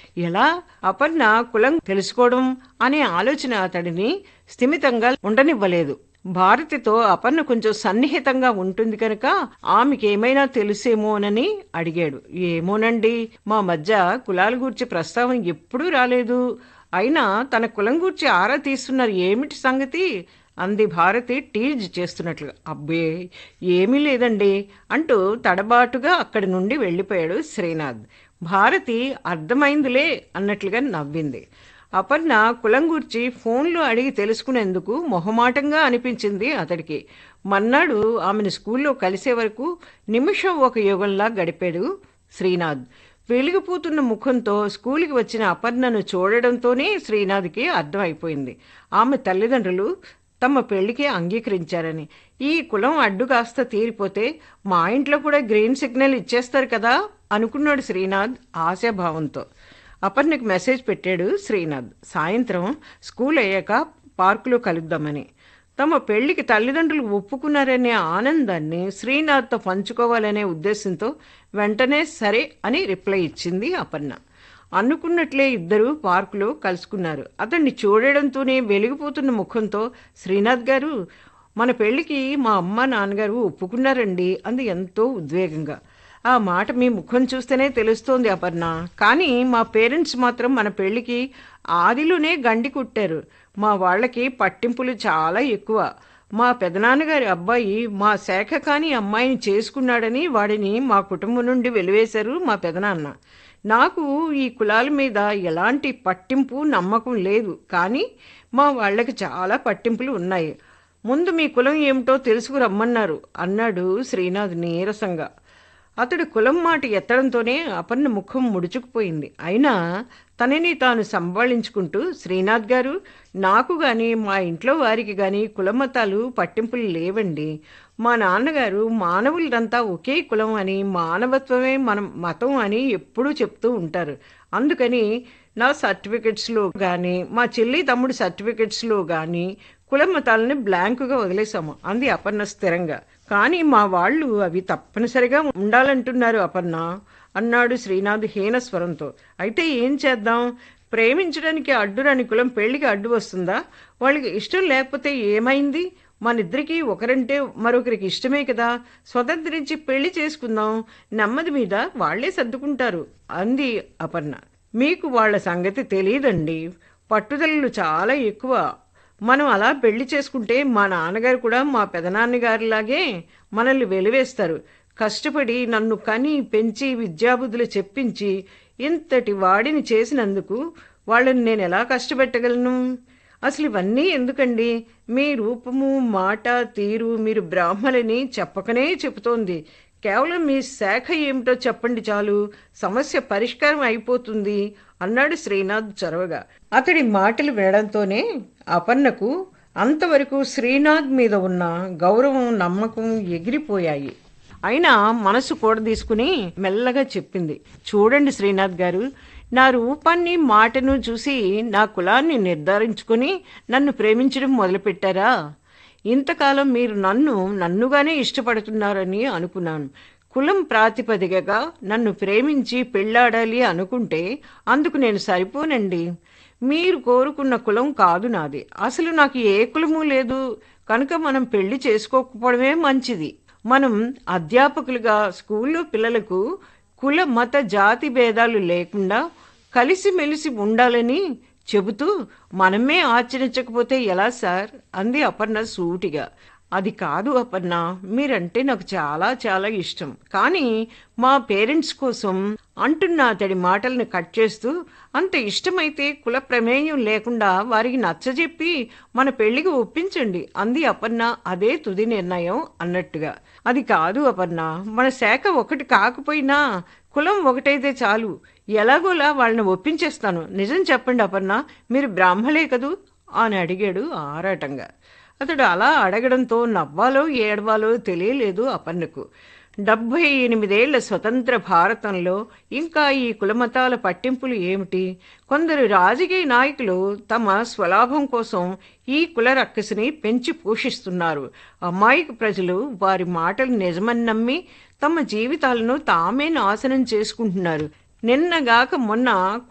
ఎలా? అపర్ణ కులం తెలుసుకోవడం అనే ఆలోచన అతడిని స్థిమితంగా ఉండనివ్వలేదు. భారతితో అపర్ణ కొంచెం సన్నిహితంగా ఉంటుంది కనుక ఆమెకేమైనా తెలుసేమోనని అడిగాడు. ఏమోనండి, మా మధ్య కులాల గూర్చి ప్రస్తావన ఎప్పుడూ రాలేదు. అయినా తన కులం గూర్చి ఆరా తీస్తున్నారు, ఏమిటి సంగతి అంది భారతి టీజ్ చేస్తున్నట్లుగా. అబ్బే ఏమీ లేదండి అంటూ తడబాటుగా అక్కడి నుండి వెళ్ళిపోయాడు శ్రీనాథ్. భారతి అర్థమైందిలే అన్నట్లుగా నవ్వింది. అపర్ణ కులం గూర్చి ఫోన్లో అడిగి తెలుసుకునేందుకు మొహమాటంగా అనిపించింది అతడికి. మన్నాడు ఆమెను స్కూల్లో కలిసే వరకు నిమిషం ఒక యుగంలా గడిపాడు శ్రీనాథ్. వెలిగిపోతున్న ముఖంతో స్కూల్కి వచ్చిన అపర్ణను చూడడంతోనే శ్రీనాథ్కి అర్థమైపోయింది ఆమె తల్లిదండ్రులు తమ పెళ్లికి అంగీకరించారని. ఈ కులం అడ్డు కాస్త తీరిపోతే మా ఇంట్లో కూడా గ్రీన్ సిగ్నల్ ఇచ్చేస్తారు కదా అనుకున్నాడు శ్రీనాథ్ ఆశాభావంతో. అపర్ణకి మెసేజ్ పెట్టాడు శ్రీనాథ్, సాయంత్రం స్కూల్ అయ్యాక పార్కులో కలుద్దామని. తమ పెళ్లికి తల్లిదండ్రులు ఒప్పుకున్నారనే ఆనందాన్ని శ్రీనాథ్తో పంచుకోవాలనే ఉద్దేశంతో వెంటనే సరే అని రిప్లై ఇచ్చింది అపర్ణ. అనుకున్నట్లే ఇద్దరూ పార్కులో కలుసుకున్నారు. అతన్ని చూడడంతోనే వెలిగిపోతున్న ముఖంతో, శ్రీనాథ్ గారు, మన పెళ్లికి మా అమ్మ నాన్నగారు ఒప్పుకున్నారండి అంది ఎంతో ఉద్వేగంగా. ఆ మాట మీ ముఖం చూస్తేనే తెలుస్తోంది అపర్ణ. కానీ మా పేరెంట్స్ మాత్రం మన పెళ్లికి ఆదిలోనే గండి కుట్టారు. మా వాళ్ళకి పట్టింపులు చాలా ఎక్కువ. మా పెదనాన్నగారి అబ్బాయి మా శాఖ కాని అమ్మాయిని చేసుకున్నాడని వాడిని మా కుటుంబం నుండి వెలివేశారు మా పెదనాన్న. నాకు ఈ కులాల మీద ఎలాంటి పట్టింపు నమ్మకం లేదు, కానీ మా వాళ్ళకి చాలా పట్టింపులు ఉన్నాయి. ముందు మీ కులం ఏమిటో తెలుసుకురమ్మన్నారు అన్నాడు శ్రీనాథ్ నీరసంగా. అతడు కులం మాట ఎత్తడంతోనే అపర్ణ ముఖం ముడుచుకుపోయింది. అయినా తనని తాను సంభాళించుకుంటూ, శ్రీనాథ్ గారు, నాకు కానీ మా ఇంట్లో వారికి కానీ కులమతాలు పట్టింపులు లేవండి. మా నాన్నగారు మానవులంతా ఒకే కులం అని, మానవత్వమే మన మతం అని ఎప్పుడూ చెప్తూ ఉంటారు. అందుకని నా సర్టిఫికెట్స్లో కానీ మా చెల్లి తమ్ముడి సర్టిఫికెట్స్లో కానీ కులమతాలని బ్లాంకుగా వదిలేశాము అంది అపర్ణ స్థిరంగా. కానీ మా వాళ్ళు అవి తప్పనిసరిగా ఉండాలంటున్నారు అపర్ణ అన్నాడు శ్రీనాథ్ హీనస్వరంతో. అయితే ఏం చేద్దాం? ప్రేమించడానికి అడ్డురాని కులం పెళ్లికి అడ్డు వస్తుందా? వాళ్ళకి ఇష్టం లేకపోతే ఏమైంది? మనిద్దరికీ ఒకరంటే మరొకరికి ఇష్టమే కదా. స్వతంత్రించి పెళ్లి చేసుకుందాం, నెమ్మది మీద వాళ్లే సర్దుకుంటారు అంది అపర్ణ. మీకు వాళ్ళ సంగతి తెలియదండి, పట్టుదలలు చాలా ఎక్కువ. మనం అలా పెళ్లి చేసుకుంటే మా నాన్నగారు కూడా మా పెదనాన్నగారిలాగే మనల్ని వెలివేస్తారు. కష్టపడి నన్ను కని పెంచి విద్యాబుద్ధులు చెప్పించి ఇంతటి వాడిని చేసినందుకు వాళ్ళని నేను ఎలా కష్టపెట్టగలను? అసలు ఇవన్నీ ఎందుకండి? మీ రూపము, మాట, తీరు మీరు బ్రాహ్మలని చెప్పకనే చెబుతోంది. కేవలం మీ శాఖ ఏమిటో చెప్పండి చాలు, సమస్య పరిష్కారం అయిపోతుంది అన్నాడు శ్రీనాథ్ చొరవగా. అతడి మాటలు వినడంతోనే అపర్ణకు అంతవరకు శ్రీనాథ్ మీద ఉన్న గౌరవం, నమ్మకం ఎగిరిపోయాయి. అయినా మనసు కూడా తీసుకుని మెల్లగా చెప్పింది, చూడండి శ్రీనాథ్ గారు, నా రూపాన్ని, మాటను చూసి నా కులాన్ని నిర్ధారించుకుని నన్ను ప్రేమించడం మొదలుపెట్టారా? ఇంతకాలం మీరు నన్నుగానే ఇష్టపడుతున్నారని అనుకున్నాను. కులం ప్రాతిపదికగా నన్ను ప్రేమించి పెళ్ళాడాలి అనుకుంటే అందుకు నేను సరిపోనండి. మీరు కోరుకున్న కులం కాదు నాది. అసలు నాకు ఏ కులము లేదు. కనుక మనం పెళ్లి చేసుకోకపోవడమే మంచిది. మనం అధ్యాపకులుగా స్కూల్లో పిల్లలకు కుల, మత, జాతి భేదాలు లేకుండా కలిసిమెలిసి ఉండాలని చెబుతూ మనమే ఆచరించకపోతే ఎలా సార్ అంది అపర్ణ సూటిగా. అది కాదు అపర్ణ, మీరంటే నాకు చాలా చాలా ఇష్టం. కానీ మా పేరెంట్స్ కోసం అంటున్న అతడి మాటలను కట్ చేస్తూ, అంత ఇష్టమైతే కుల ప్రమేయం లేకుండా వారికి నచ్చజెప్పి మన పెళ్లికి ఒప్పించండి అంది అపర్ణ అదే తుది నిర్ణయం అన్నట్టుగా. అది కాదు అపర్ణ, మన శాఖ ఒకటి కాకపోయినా కులం ఒకటైతే చాలు. ఎలాగోలా వాళ్ళని ఒప్పించేస్తాను. నిజం చెప్పండి అపర్ణ, మీరు బ్రాహ్మలే కదూ అని అడిగాడు ఆరాటంగా. అతడు అలా అడగడంతో నవ్వాలో ఏడవాలో తెలియలేదు అపర్ణకు. 78 స్వతంత్ర భారతంలో ఇంకా ఈ కులమతాల పట్టింపులు ఏమిటి? కొందరు రాజకీయ నాయకులు తమ స్వలాభం కోసం ఈ కుల రక్కసిని పెంచి పోషిస్తున్నారు. అమాయక ప్రజలు వారి మాటలు నిజమని నమ్మి తమ జీవితాలను తామే నాశనం చేసుకుంటున్నారు. నిన్నగాక మొన్న